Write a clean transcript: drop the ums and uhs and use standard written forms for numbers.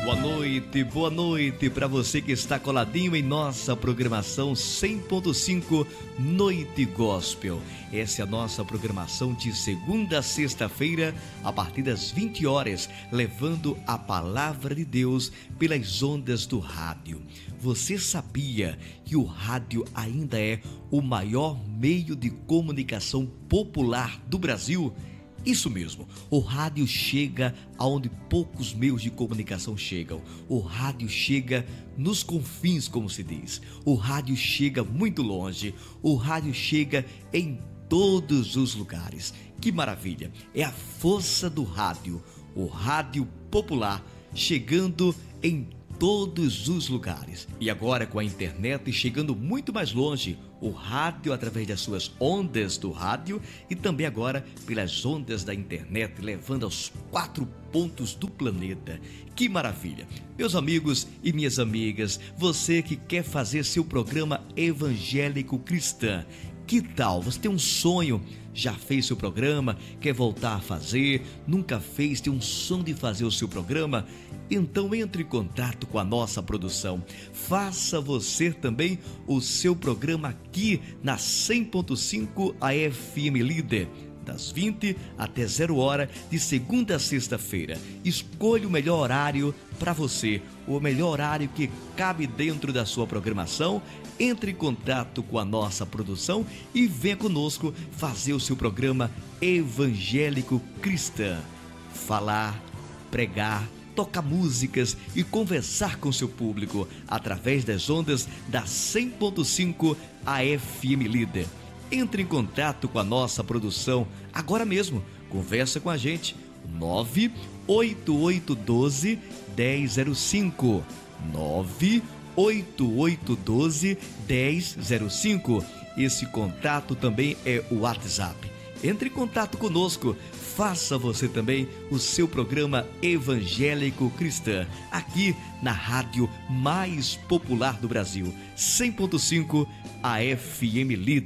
Boa noite para você que está coladinho em nossa programação 100.5 Noite Gospel. Essa é a nossa programação de segunda a sexta-feira, a partir das 20 horas, levando a palavra de Deus pelas ondas do rádio. Você sabia que o rádio ainda é o maior meio de comunicação popular do Brasil? Isso mesmo, o rádio chega aonde poucos meios de comunicação chegam. O rádio chega nos confins, como se diz. O rádio chega muito longe. O rádio chega em todos os lugares. Que maravilha! É a força do rádio. O rádio popular chegando em todos os lugares. E agora com a internet chegando muito mais longe, o rádio através das suas ondas do rádio e também agora pelas ondas da internet, levando aos 4 pontos do planeta. Que maravilha! Meus amigos e minhas amigas, você que quer fazer seu programa evangélico cristã, que tal? Você tem um sonho, já fez seu programa, quer voltar a fazer, nunca fez, tem um sonho de fazer o seu programa? Então entre em contato com a nossa produção. Faça você também o seu programa aqui na 100.5 FM Líder, das 20 até 0 hora, de segunda a sexta-feira. Escolha o melhor horário para você, o melhor horário que cabe dentro da sua programação. Entre em contato com a nossa produção e venha conosco fazer o seu programa evangélico cristã. Falar, pregar, tocar músicas e conversar com seu público através das ondas da 100.5 FM Líder. Entre em contato com a nossa produção agora mesmo. Conversa com a gente. 98812 1005 98812 1005. Esse contato também é o WhatsApp. Entre em contato conosco. Faça você também o seu programa evangélico cristã, aqui na rádio mais popular do Brasil, 100.5 FM Líder.